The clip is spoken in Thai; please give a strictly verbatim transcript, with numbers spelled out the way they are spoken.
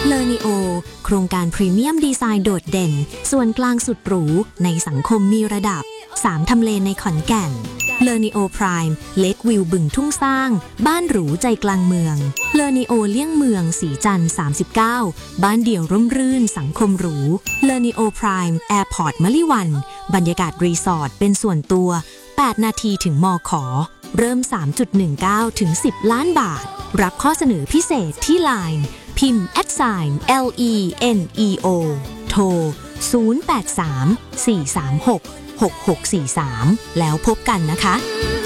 เลอนิโอโครงการพรีเมียมดีไซน์โดดเด่นส่วนกลางสุดหรูในสังคมมีระดับสามทำเลในขอนแก่นเลอนิโอพรายม์เลควิวบึงทุ่งสร้างบ้านหรูใจกลางเมืองเลอนิโอเลี่ยงเมืองสีจันทร์สามสิบเก้าบ้านเดี่ยวร่มรื่นสังคมหรูเลอนิโอพรายม์แอร์พอร์ตมะลิวันบรรยากาศรีสอร์ทเป็นส่วนตัวแปดนาทีถึงมข.เริ่ม สามจุดหนึ่งเก้า ถึง สิบ ล้านบาทรับข้อเสนอพิเศษที่ ไลน์ พิมพ์ แอท ไซน์ แอล อี เอ็น อี โอ โทร ศูนย์ แปด สาม สี่ สาม หก หก หก สี่ สาม แล้วพบกันนะคะ